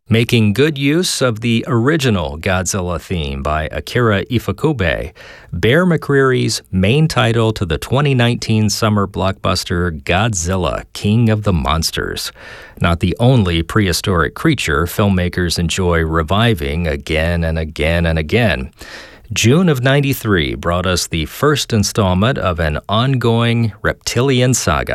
Making good use of the original Godzilla theme by Akira Ifukube, Bear McCreary's main title to the 2019 summer blockbuster Godzilla, King of the Monsters. Not the only prehistoric creature filmmakers enjoy reviving again and again and again. June of '93 brought us the first installment of an ongoing reptilian saga.